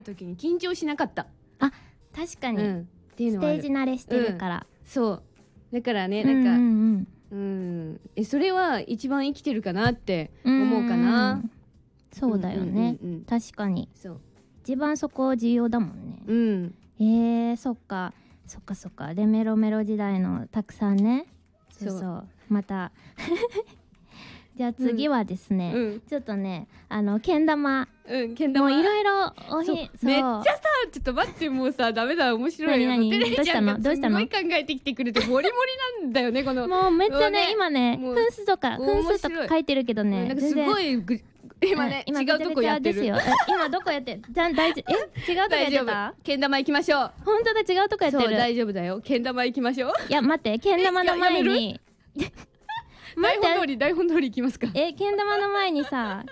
時に緊張しなかった。 あ、確かに、 っていうのはある。 ステージ慣れしてるから、 そうだからね、なんか、それは一番生きてるかなって思うかな。 そうだよね、確かに。そう、一番そこ重要だもんね。そっかそっかそっか。でメロメロ時代のたくさんね。そうまたじゃあ次はですね、ちょっとね、けん玉、もういろいろめっちゃさ、ちょっと待って、もうさ、ダメだ、面白いよ。テレちゃんがすごい考えてきてくれてモリモリなんだよね、この。 もうめっちゃね、今ね、分数とか書いてるけどね、 なんかすごい今ね、違うとこやってる。 今どこやってる？じゃあ大丈夫？違うとこやってた？ けん玉行きましょう。 本当だ、違うとこやってる。 そう、大丈夫だよ。けん玉行きましょう。 いや待って、けん玉の前に台本通り行きますか？ けん玉の前にさ、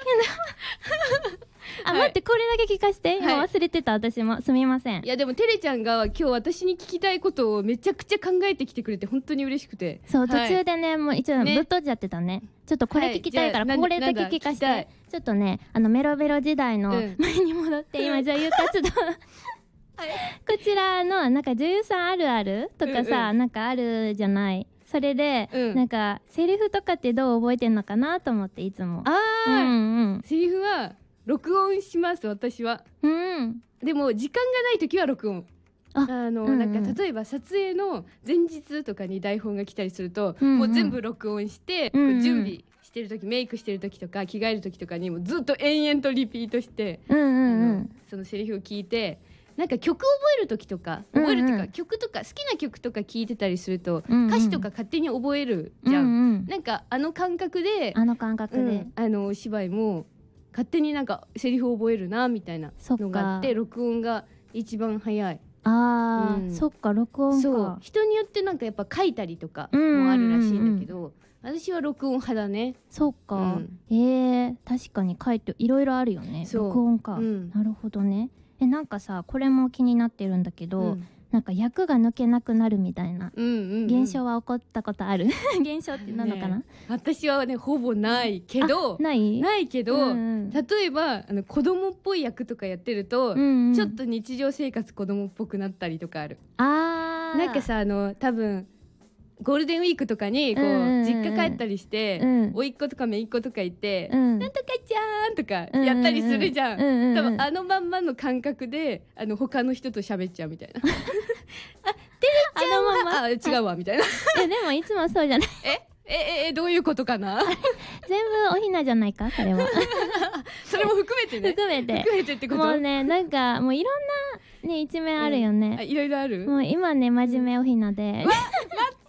待って、これだけ聞かせて。今忘れてた、私も。すみません。 いやでもてれちゃんが今日私に聞きたいことをめちゃくちゃ考えてきてくれて本当に嬉しくて。 そう、途中でね、もう一応ぶっ飛んじゃってたね。ちょっとこれ聞きたいから、これだけ聞かせて。ちょっとね、メロメロ時代の前に戻って、今女優活動こちらのなんか女優さんあるあるとかさ、なんかあるじゃない。それで、なんかセリフとかってどう覚えてんのかなと思って、いつも。 セリフは録音します、私は。でも時間がない時は録音。なんか例えば撮影の前日とかに台本が来たりすると、もう全部録音して、準備してる時、メイクしてる時とか着替える時とかにもずっと延々とリピートして、そのセリフを聞いて、なんか曲覚える時とか、覚えるとか、曲とか好きな曲とか聞いてたりすると、歌詞とか勝手に覚えるじゃん。なんか感覚でお芝居も勝手になんかセリフを覚えるなみたいなのがあって、録音が一番早い。 そっか、録音か。 そう、人によってなんかやっぱ書いたりとかもあるらしいんだけど、私は録音派だね。 そっか、確かに書いていろいろあるよね。録音か、なるほどね。なんかさ、これも気になってるんだけど、なんか役が抜けなくなるみたいな現象は起こったことある？現象ってなのかな？ 私はね、ほぼないけど、ないけど、例えば子供っぽい役とかやってると、ちょっと日常生活子供っぽくなったりとかある。なんかさ、多分ゴールデンウィークとかにこう実家帰ったりして、甥っ子とか姪っ子とかいて、なんとかちゃんとかやったりするじゃん。多分まんまの感覚で他の人と喋っちゃうみたいな。あ、てれちゃんは違うわみたいな。 でもいつもそうじゃない？ どういうことかな？ 全部おひなじゃないか、それは。 それも含めてね。 含めてってこと？もうね、なんかもういろんなね、一面あるよね。 いろいろある？ もう今ね、真面目おひなで。 待って、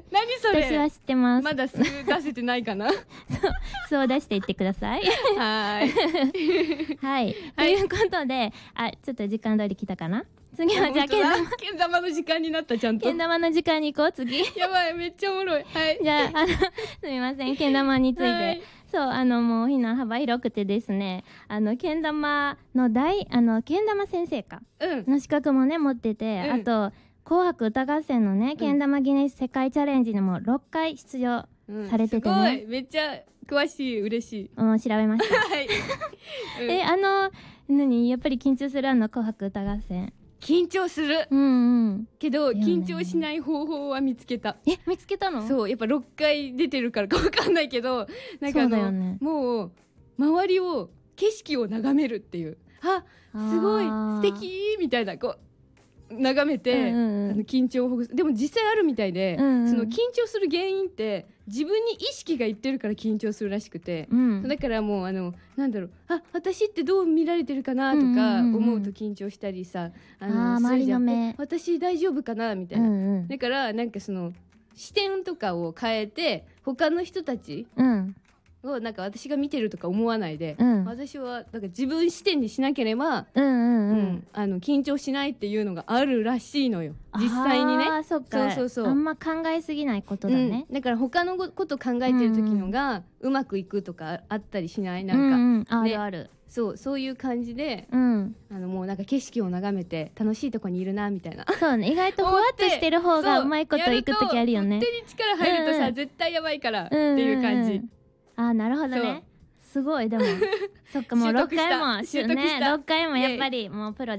何それ？ 私は知ってます。 まだすぐ出せてないかな。 そう出していってください。 はい。 ということで、ちょっと時間通り来たかな。次はじゃあけん玉の時間になった。ちゃんとけん玉の時間に行こう。次やばい、めっちゃおもろい。 じゃあすみません、けん玉について。そうもうひな幅広くてですね、けん玉のけん玉先生かの資格もね持ってて、あと紅白歌合戦のね、けん玉ギネス世界チャレンジにも6回出場されててね。 すごい、めっちゃ詳しい、嬉しい。 調べました。やっぱり緊張する？紅白歌合戦緊張する。けど緊張しない方法は見つけた。 見つけたの？ そう、やっぱ6回出てるからか分かんないけど、なんかもう周りを、景色を眺めるっていう、すごい素敵みたいな、こう眺めて緊張をほぐす。でも実際あるみたいで、その緊張する原因って自分に意識がいってるから緊張するらしくて、だからもうなんだろう、私ってどう見られてるかなとか思うと緊張したりさ、 周りの目、 私大丈夫かなみたいな。だからなんかその視点とかを変えて、他の人たちをなんか私が見てるとか思わないで、私はなんか自分視点にしなければ緊張しないっていうのがあるらしいのよ、実際にね。そうあんま考えすぎないことだね。 だから他のこと考えてる時のがうまくいくとかあったりしない？なんかある。 そういう感じで、もうなんか景色を眺めて楽しいとこにいるなみたいな。 そうね、意外とふわっとしてる方がうまいこといく時あるよね。 手に力入るとさ、絶対やばいからっていう感じ。 なるほどね。 すごいでもそっかもう6回もね6回もやっぱりもうプロ